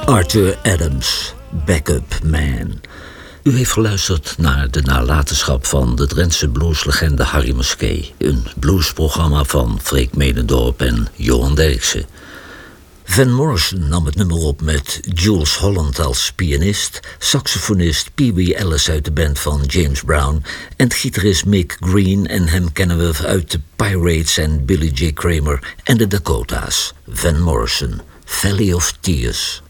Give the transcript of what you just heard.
Arthur Adams, Backup Man. U heeft geluisterd naar de nalatenschap van de Drentse blueslegende Harry Musquet. Een bluesprogramma van Freek Medendorp en Johan Derksen. Van Morrison nam het nummer op met Jools Holland als pianist, saxofonist Pee Wee Ellis uit de band van James Brown en gitarist Mick Green, en hem kennen we uit de Pirates en Billy J. Kramer en de Dakota's. Van Morrison, Valley of Tears.